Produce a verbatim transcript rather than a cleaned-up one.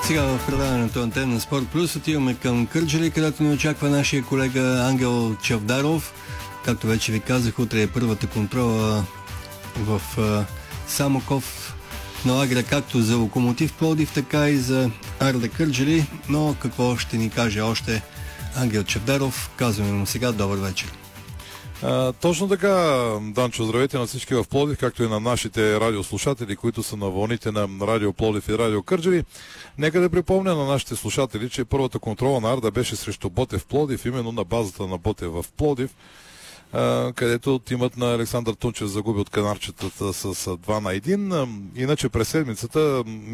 Сега в предаването Антенна Спорт Плюс отиваме към Кърджали, където ни очаква нашия колега Ангел Чавдаров. Както вече ви казах, утре е първата контрола в Самоков на лагера, както за Локомотив Пловдив, така и за Арда Кърджали. Но какво ще ни каже още Ангел Чавдаров? Казваме му сега добър вечер. А, точно така, Данчо, здравейте на всички в Пловдив, както и на нашите радиослушатели, които са на вълните на Радио Пловдив и Радио Кърджали. Нека да припомня на нашите слушатели, че първата контрола на Арда беше срещу Ботев Пловдив, именно на базата на Ботев в Пловдив, а, където тимът на Александър Тунчев загуби от канарчетата с два на един. Иначе през седмицата